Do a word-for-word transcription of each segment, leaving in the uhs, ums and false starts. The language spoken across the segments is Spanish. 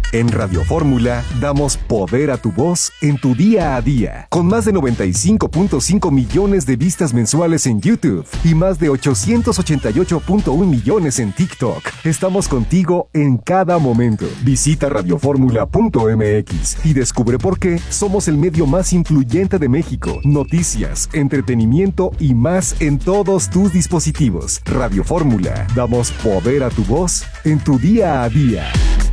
En Radio Fórmula damos poder a tu voz en tu día a día. Con más de noventa y cinco punto cinco millones de vistas mensuales en YouTube y más de ochocientos ochenta y ocho punto uno millones en TikTok. Estamos contigo en cada momento. Visita radioformula punto m x y descubre por qué somos el medio más influyente de México. Noticias, entretenimiento y más en todos tus dispositivos. Radio Fórmula. Damos poder a tu voz en tu día a día.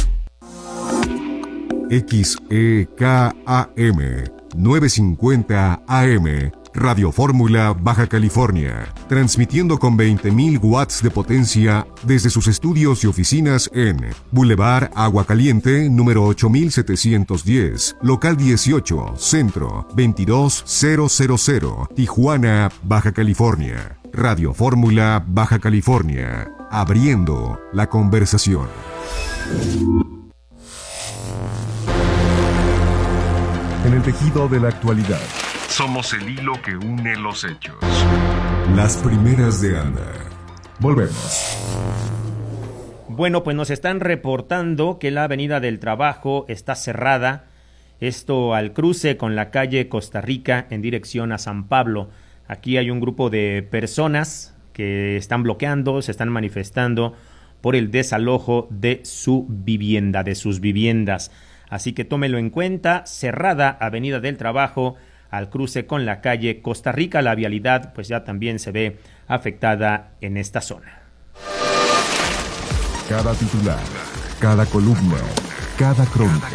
X E K A M novecientos cincuenta A M Radio Fórmula Baja California, transmitiendo con veinte mil watts de potencia desde sus estudios y oficinas en Boulevard Agua Caliente, número ocho mil setecientos diez, local dieciocho, centro, veintidós mil, Tijuana, Baja California. Radio Fórmula Baja California, abriendo la conversación. En el tejido de la actualidad. Somos el hilo que une los hechos. Las primeras de Anda. Volvemos. Bueno, pues nos están reportando que la Avenida del Trabajo está cerrada. Esto al cruce con la calle Costa Rica en dirección a San Pablo. Aquí hay un grupo de personas que están bloqueando, se están manifestando por el desalojo de su vivienda, de sus viviendas. Así que tómelo en cuenta, cerrada Avenida del Trabajo al cruce con la calle Costa Rica. La vialidad pues ya también se ve afectada en esta zona. Cada titular, cada columna, cada crónica.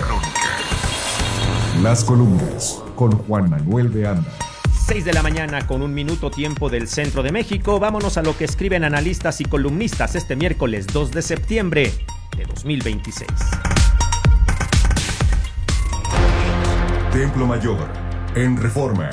Las columnas con Juan Manuel de Anda. seis de la mañana con un minuto tiempo del centro de México. Vámonos a lo que escriben analistas y columnistas este miércoles dos de septiembre de dos mil veintiséis. Templo Mayor, en Reforma.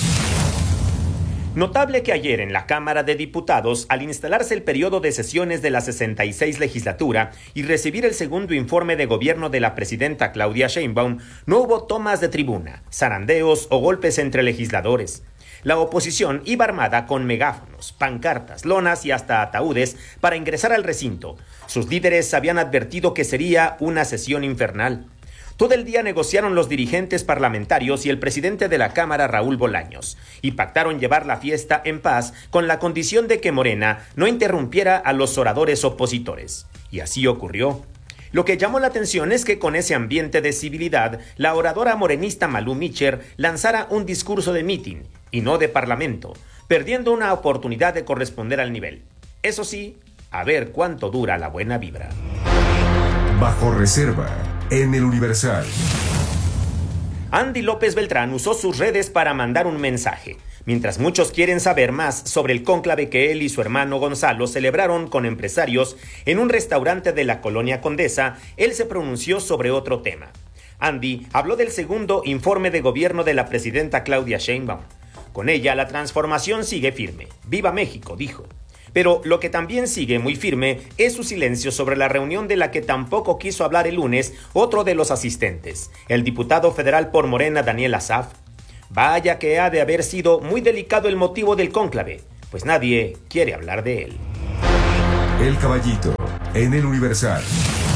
Notable que ayer en la Cámara de Diputados, al instalarse el periodo de sesiones de la sesenta y seis legislatura y recibir el segundo informe de gobierno de la presidenta Claudia Sheinbaum, no hubo tomas de tribuna, zarandeos o golpes entre legisladores. La oposición iba armada con megáfonos, pancartas, lonas y hasta ataúdes para ingresar al recinto. Sus líderes habían advertido que sería una sesión infernal. Todo el día negociaron los dirigentes parlamentarios y el presidente de la Cámara, Raúl Bolaños, y pactaron llevar la fiesta en paz con la condición de que Morena no interrumpiera a los oradores opositores. Y así ocurrió. Lo que llamó la atención es que con ese ambiente de civilidad, la oradora morenista Malú Micher lanzara un discurso de mitin y no de parlamento, perdiendo una oportunidad de corresponder al nivel. Eso sí, a ver cuánto dura la buena vibra. Bajo reserva. En el Universal. Andy López Beltrán usó sus redes para mandar un mensaje. Mientras muchos quieren saber más sobre el cónclave que él y su hermano Gonzalo celebraron con empresarios en un restaurante de la Colonia Condesa, él se pronunció sobre otro tema. Andy habló del segundo informe de gobierno de la presidenta Claudia Sheinbaum. Con ella la transformación sigue firme. ¡Viva México!, dijo. Pero lo que también sigue muy firme es su silencio sobre la reunión de la que tampoco quiso hablar el lunes otro de los asistentes, el diputado federal por Morena Daniel Asaf. Vaya que ha de haber sido muy delicado el motivo del cónclave, pues nadie quiere hablar de él. El Caballito, en el Universal.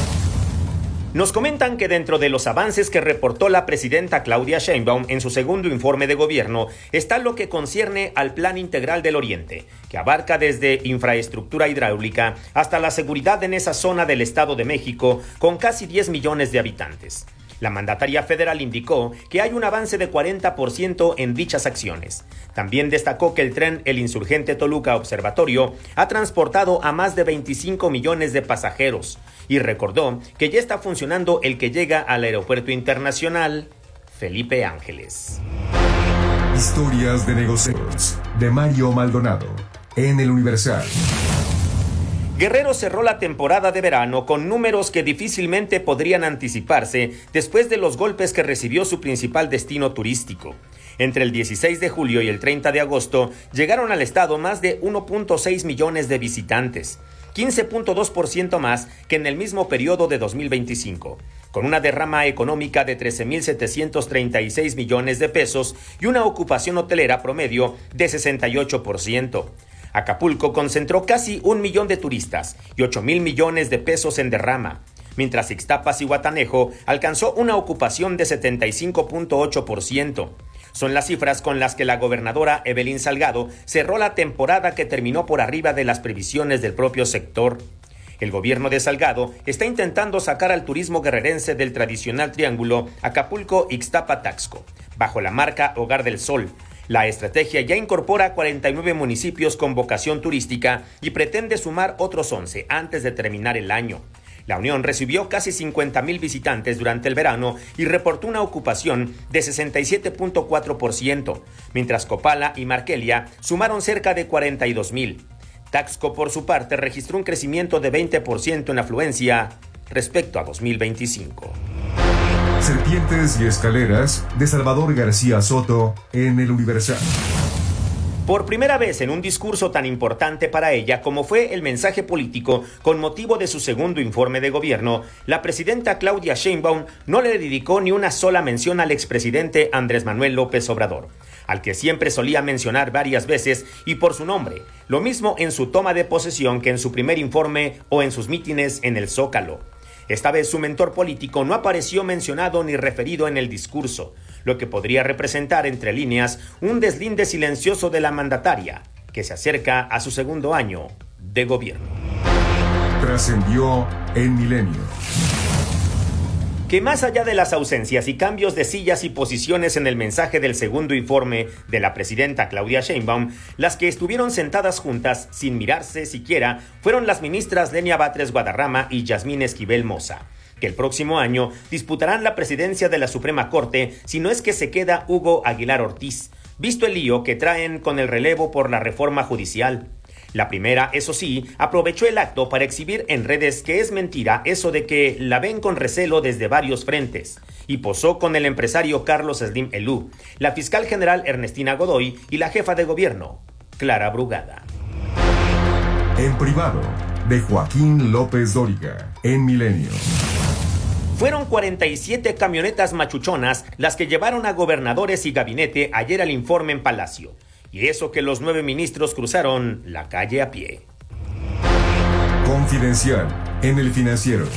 Nos comentan que dentro de los avances que reportó la presidenta Claudia Sheinbaum en su segundo informe de gobierno está lo que concierne al Plan Integral del Oriente, que abarca desde infraestructura hidráulica hasta la seguridad en esa zona del Estado de México con casi diez millones de habitantes. La mandataria federal indicó que hay un avance de cuarenta por ciento en dichas acciones. También destacó que el tren El Insurgente Toluca Observatorio ha transportado a más de veinticinco millones de pasajeros y recordó que ya está funcionando el que llega al Aeropuerto Internacional Felipe Ángeles. Historias de negocios de Mario Maldonado en el Universal. Guerrero cerró la temporada de verano con números que difícilmente podrían anticiparse después de los golpes que recibió su principal destino turístico. Entre el dieciséis de julio y el treinta de agosto llegaron al estado más de uno punto seis millones de visitantes, quince punto dos por ciento más que en el mismo periodo de dos mil veinticinco, con una derrama económica de trece mil setecientos treinta y seis millones de pesos y una ocupación hotelera promedio de sesenta y ocho por ciento. Acapulco concentró casi un millón de turistas y ocho mil millones de pesos en derrama. mientras Ixtapas y Guatanejo alcanzó una ocupación de setenta y cinco punto ocho por ciento. Son las cifras con las que la gobernadora Evelyn Salgado cerró la temporada, que terminó por arriba de las previsiones del propio sector. El gobierno de Salgado está intentando sacar al turismo guerrerense del tradicional triángulo Acapulco-Ixtapa-Taxco, bajo la marca Hogar del Sol. La estrategia ya incorpora cuarenta y nueve municipios con vocación turística y pretende sumar otros once antes de terminar el año. La Unión recibió casi cincuenta mil visitantes durante el verano y reportó una ocupación de sesenta y siete punto cuatro por ciento, mientras Copala y Marquelia sumaron cerca de cuarenta y dos mil. Taxco, por su parte, registró un crecimiento de veinte por ciento en afluencia respecto a dos mil veinticinco. Serpientes y escaleras de Salvador García Soto en El Universal. Por primera vez en un discurso tan importante para ella como fue el mensaje político con motivo de su segundo informe de gobierno, la presidenta Claudia Sheinbaum no le dedicó ni una sola mención al expresidente Andrés Manuel López Obrador, al que siempre solía mencionar varias veces y por su nombre, lo mismo en su toma de posesión que en su primer informe o en sus mítines en el Zócalo. Esta vez su mentor político no apareció mencionado ni referido en el discurso, lo que podría representar entre líneas un deslinde silencioso de la mandataria, que se acerca a su segundo año de gobierno. Trascendió en Milenio. Que más allá de las ausencias y cambios de sillas y posiciones en el mensaje del segundo informe de la presidenta Claudia Sheinbaum, las que estuvieron sentadas juntas sin mirarse siquiera fueron las ministras Lenia Batres Guadarrama y Yasmín Esquivel Moza, que el próximo año disputarán la presidencia de la Suprema Corte si no es que se queda Hugo Aguilar Ortiz, visto el lío que traen con el relevo por la reforma judicial. La primera, eso sí, aprovechó el acto para exhibir en redes que es mentira eso de que la ven con recelo desde varios frentes, y posó con el empresario Carlos Slim Elú, la fiscal general Ernestina Godoy y la jefa de gobierno, Clara Brugada. En privado, de Joaquín López Dóriga, en Milenio. Fueron cuarenta y siete camionetas machuchonas las que llevaron a gobernadores y gabinete ayer al informe en Palacio. Y eso que los nueve ministros cruzaron la calle a pie. Confidencial, en El Financiero.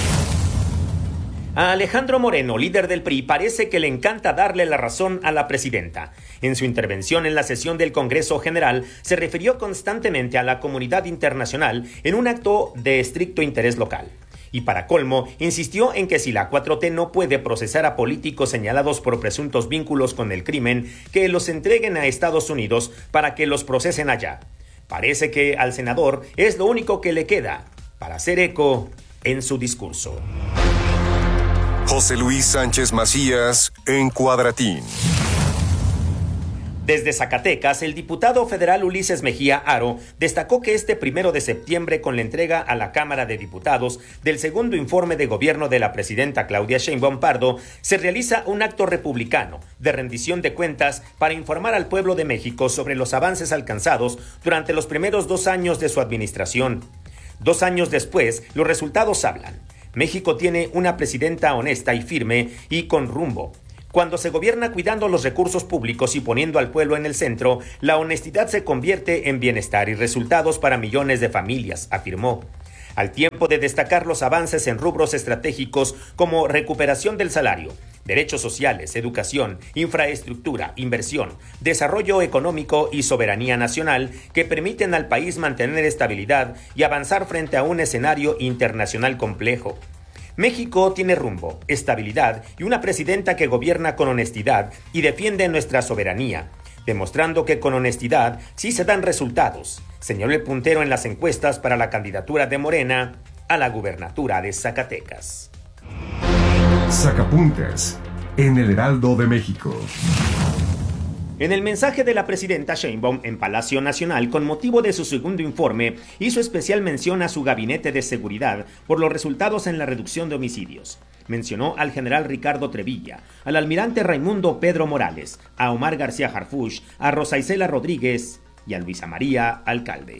A Alejandro Moreno, líder del P R I, parece que le encanta darle la razón a la presidenta. En su intervención en la sesión del Congreso General, se refirió constantemente a la comunidad internacional en un acto de estricto interés local. Y para colmo, insistió en que si la cuatro T no puede procesar a políticos señalados por presuntos vínculos con el crimen, que los entreguen a Estados Unidos para que los procesen allá. Parece que al senador es lo único que le queda para hacer eco en su discurso. José Luis Sánchez Macías en Cuadratín. Desde Zacatecas, el diputado federal Ulises Mejía Haro destacó que este primero de septiembre, con la entrega a la Cámara de Diputados del segundo informe de gobierno de la presidenta Claudia Sheinbaum Pardo, se realiza un acto republicano de rendición de cuentas para informar al pueblo de México sobre los avances alcanzados durante los primeros dos años de su administración. Dos años después, los resultados hablan. México tiene una presidenta honesta y firme y con rumbo. Cuando se gobierna cuidando los recursos públicos y poniendo al pueblo en el centro, la honestidad se convierte en bienestar y resultados para millones de familias, afirmó. Al tiempo de destacar los avances en rubros estratégicos como recuperación del salario, derechos sociales, educación, infraestructura, inversión, desarrollo económico y soberanía nacional que permiten al país mantener estabilidad y avanzar frente a un escenario internacional complejo. México tiene rumbo, estabilidad y una presidenta que gobierna con honestidad y defiende nuestra soberanía, demostrando que con honestidad sí se dan resultados, señaló el puntero en las encuestas para la candidatura de Morena a la gubernatura de Zacatecas. Sacapuntas, en El Heraldo de México. En el mensaje de la presidenta Sheinbaum en Palacio Nacional con motivo de su segundo informe, hizo especial mención a su gabinete de seguridad por los resultados en la reducción de homicidios. Mencionó al general Ricardo Trevilla, al almirante Raimundo Pedro Morales, a Omar García Harfuch, a Rosa Isela Rodríguez y a Luisa María Alcalde.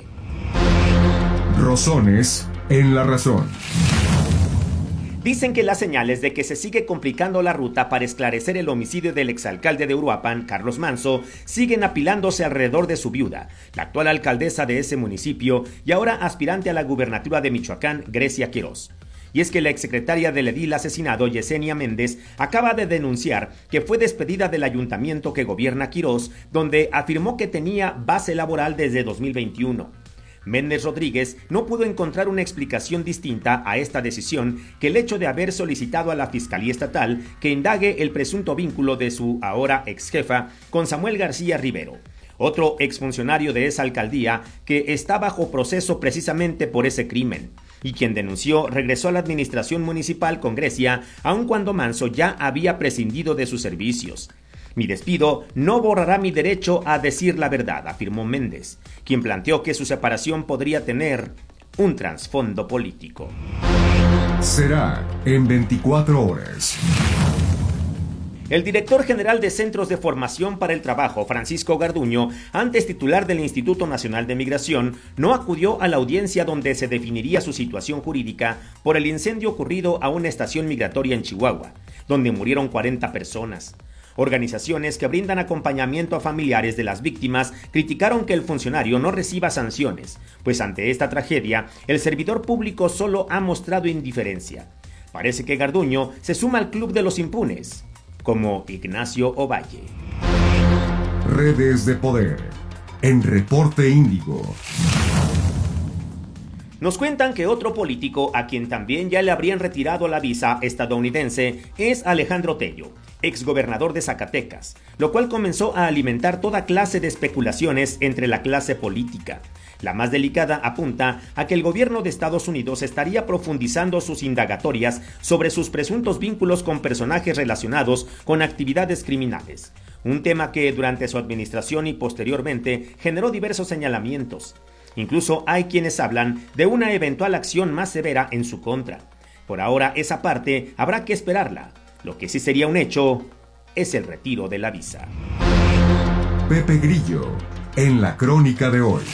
Rosones en La Razón. Dicen que las señales de que se sigue complicando la ruta para esclarecer el homicidio del exalcalde de Uruapan, Carlos Manso, siguen apilándose alrededor de su viuda, la actual alcaldesa de ese municipio y ahora aspirante a la gubernatura de Michoacán, Grecia Quirós. Y es que la exsecretaria del edil asesinado, Yesenia Méndez, acaba de denunciar que fue despedida del ayuntamiento que gobierna Quirós, donde afirmó que tenía base laboral desde dos mil veintiuno. Méndez Rodríguez no pudo encontrar una explicación distinta a esta decisión que el hecho de haber solicitado a la Fiscalía Estatal que indague el presunto vínculo de su ahora ex jefa con Samuel García Rivero, otro exfuncionario de esa alcaldía que está bajo proceso precisamente por ese crimen, y quien denunció regresó a la administración municipal con Grecia, aun cuando Manso ya había prescindido de sus servicios. Mi despido no borrará mi derecho a decir la verdad, afirmó Méndez, quien planteó que su separación podría tener un trasfondo político. Será en veinticuatro horas. El director general de Centros de Formación para el Trabajo, Francisco Garduño, antes titular del Instituto Nacional de Migración, no acudió a la audiencia donde se definiría su situación jurídica por el incendio ocurrido a una estación migratoria en Chihuahua, donde murieron cuarenta personas. Organizaciones que brindan acompañamiento a familiares de las víctimas criticaron que el funcionario no reciba sanciones, pues ante esta tragedia, el servidor público solo ha mostrado indiferencia. Parece que Garduño se suma al club de los impunes, como Ignacio Ovalle. Redes de poder. En Reporte Índigo. Nos cuentan que otro político a quien también ya le habrían retirado la visa estadounidense es Alejandro Tello, exgobernador de Zacatecas, lo cual comenzó a alimentar toda clase de especulaciones entre la clase política. La más delicada apunta a que el gobierno de Estados Unidos estaría profundizando sus indagatorias sobre sus presuntos vínculos con personajes relacionados con actividades criminales, un tema que durante su administración y posteriormente generó diversos señalamientos. Incluso hay quienes hablan de una eventual acción más severa en su contra. Por ahora esa parte habrá que esperarla. Lo que sí sería un hecho es el retiro de la visa. Pepe Grillo, en la crónica de hoy.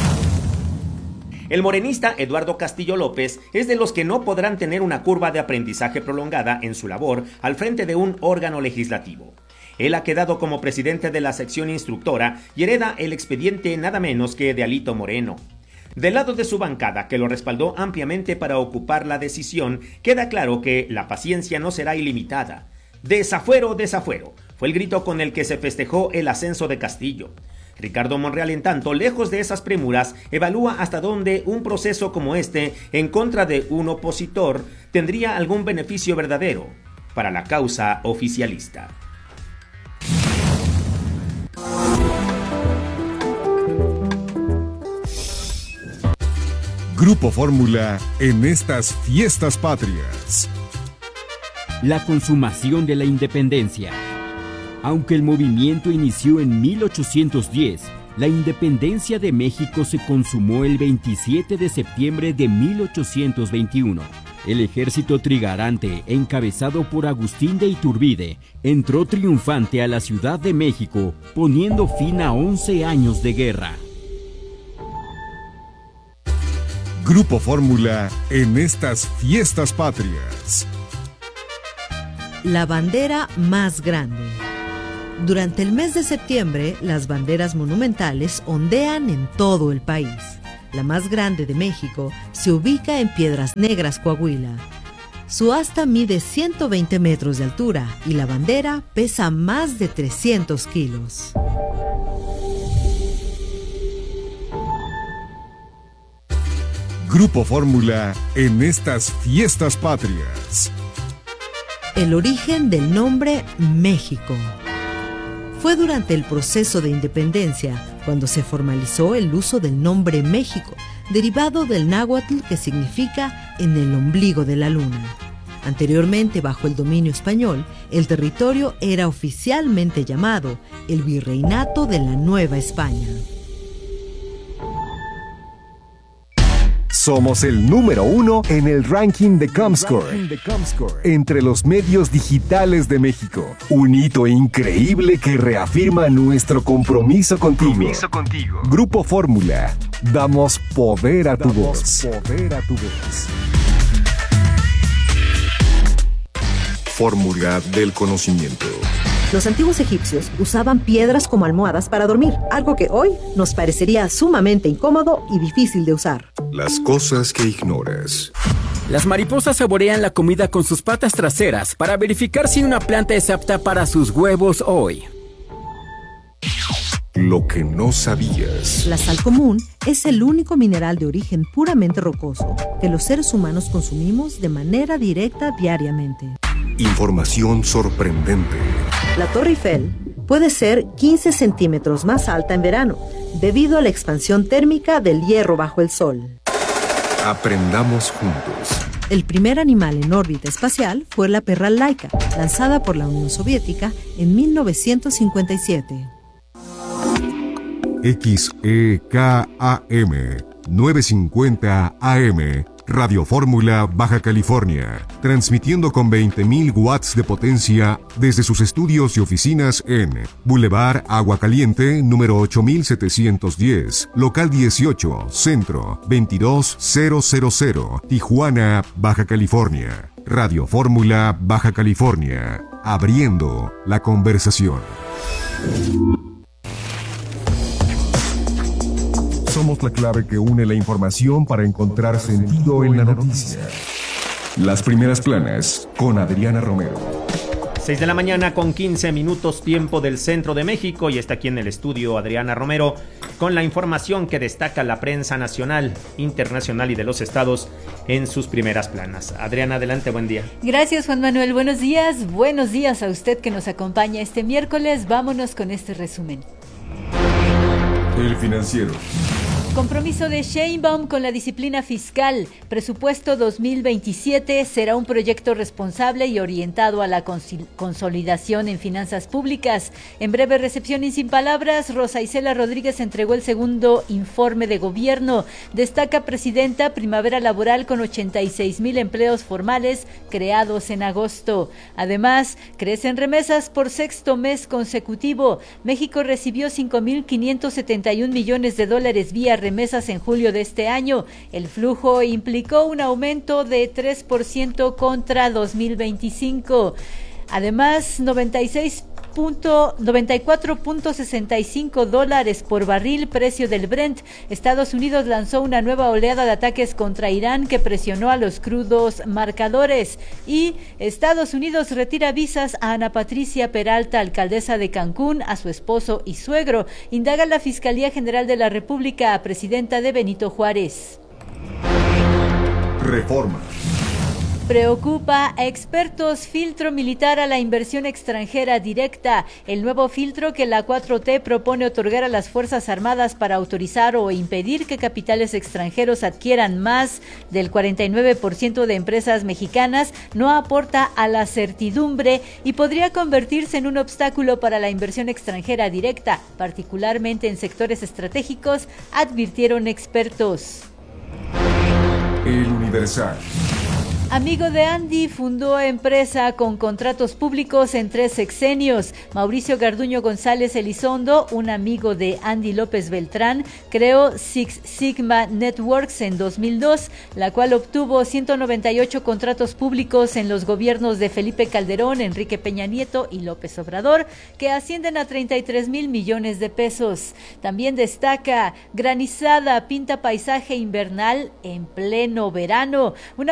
El morenista Eduardo Castillo López es de los que no podrán tener una curva de aprendizaje prolongada en su labor al frente de un órgano legislativo. Él ha quedado como presidente de la sección instructora y hereda el expediente nada menos que de Alito Moreno. Del lado de su bancada, que lo respaldó ampliamente para ocupar la decisión, queda claro que la paciencia no será ilimitada. Desafuero, desafuero, fue el grito con el que se festejó el ascenso de Castillo. Ricardo Monreal, en tanto, lejos de esas premuras, evalúa hasta dónde un proceso como este, en contra de un opositor, tendría algún beneficio verdadero para la causa oficialista. Grupo Fórmula en estas fiestas patrias. La consumación de la independencia. Aunque el movimiento inició en mil ochocientos diez, la independencia de México se consumó el veintisiete de septiembre de mil ochocientos veintiuno. El ejército trigarante, encabezado por Agustín de Iturbide, entró triunfante a la Ciudad de México, poniendo fin a once años de guerra. Grupo Fórmula en estas fiestas patrias. La bandera más grande. Durante el mes de septiembre, las banderas monumentales ondean en todo el país. La más grande de México se ubica en Piedras Negras, Coahuila. Su asta mide ciento veinte metros de altura y la bandera pesa más de trescientos kilos. Grupo Fórmula en estas fiestas patrias. El origen del nombre México. Fue durante el proceso de independencia cuando se formalizó el uso del nombre México, derivado del náhuatl que significa en el ombligo de la luna. Anteriormente, bajo el dominio español, el territorio era oficialmente llamado el Virreinato de la Nueva España. Somos el número uno en el ranking de Comscore, entre los medios digitales de México. Un hito increíble que reafirma nuestro compromiso contigo. Compromiso contigo. Grupo Fórmula. Damos poder a tu voz. Poder a tu voz. Fórmula del conocimiento. Los antiguos egipcios usaban piedras como almohadas para dormir, algo que hoy nos parecería sumamente incómodo y difícil de usar. Las cosas que ignoras. Las mariposas saborean la comida con sus patas traseras para verificar si una planta es apta para sus huevos hoy. Lo que no sabías. La sal común es el único mineral de origen puramente rocoso que los seres humanos consumimos de manera directa diariamente. Información sorprendente. La Torre Eiffel puede ser quince centímetros más alta en verano, debido a la expansión térmica del hierro bajo el sol. Aprendamos juntos. El primer animal en órbita espacial fue la perra Laika, lanzada por la Unión Soviética en mil novecientos cincuenta y siete. X E K A M novecientos cincuenta A M, Radio Fórmula, Baja California, transmitiendo con veinte mil watts de potencia desde sus estudios y oficinas en Boulevard Agua Caliente, número ocho mil setecientos diez, local dieciocho, Centro, veintidós mil, Tijuana, Baja California. Radio Fórmula, Baja California, abriendo la conversación. Somos la clave que une la información para encontrar sentido en la noticia. Las primeras planas con Adriana Romero. seis de la mañana con quince minutos tiempo del centro de México y está aquí en el estudio Adriana Romero con la información que destaca la prensa nacional, internacional y de los estados en sus primeras planas. Adriana, adelante, buen día. Gracias, Juan Manuel, buenos días, buenos días a usted que nos acompaña este miércoles. Vámonos con este resumen. El Financiero. Compromiso de Sheinbaum con la disciplina fiscal. Presupuesto dos mil veintisiete será un proyecto responsable y orientado a la cons- consolidación en finanzas públicas. En breve recepción y sin palabras, Rosa Isela Rodríguez entregó el segundo informe de gobierno. Destaca presidenta primavera laboral con ochenta y seis mil empleos formales creados en agosto. Además, crecen remesas por sexto mes consecutivo. México recibió cinco mil quinientos setenta y un millones de dólares vía remesas en julio de este año. El flujo implicó un aumento de tres por ciento contra dos mil veinticinco. Además, noventa y seis noventa y cuatro punto sesenta y cinco dólares por barril precio del Brent. Estados Unidos lanzó una nueva oleada de ataques contra Irán que presionó a los crudos marcadores. Y Estados Unidos retira visas a Ana Patricia Peralta, alcaldesa de Cancún, a su esposo y suegro. Indaga la Fiscalía General de la República a presidenta de Benito Juárez. Reforma. Preocupa a expertos filtro militar a la inversión extranjera directa. El nuevo filtro que la cuatro T propone otorgar a las Fuerzas Armadas para autorizar o impedir que capitales extranjeros adquieran más del cuarenta y nueve por ciento de empresas mexicanas no aporta a la certidumbre y podría convertirse en un obstáculo para la inversión extranjera directa, particularmente en sectores estratégicos, advirtieron expertos. El Universal. Amigo de Andy, fundó empresa con contratos públicos en tres sexenios. Mauricio Garduño González Elizondo, un amigo de Andy López Beltrán, creó Six Sigma Networks en dos mil dos, la cual obtuvo ciento noventa y ocho contratos públicos en los gobiernos de Felipe Calderón, Enrique Peña Nieto y López Obrador, que ascienden a treinta y tres mil millones de pesos. También destaca granizada pinta paisaje invernal en pleno verano. Una